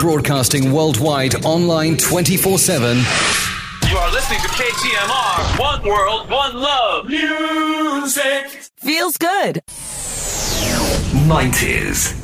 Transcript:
Broadcasting worldwide, online 24/7. You are listening to KTMR. One world, one love. Music Feels good. 90s.